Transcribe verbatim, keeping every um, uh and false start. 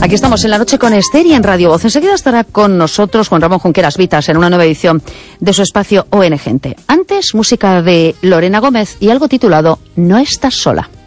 Aquí estamos en La Noche con Esther y en Radio Voz. Enseguida estará con nosotros Juan Ramón Junqueras Vitas en una nueva edición de su espacio O N Gente. Antes, música de Lorena Gómez y algo titulado No estás sola.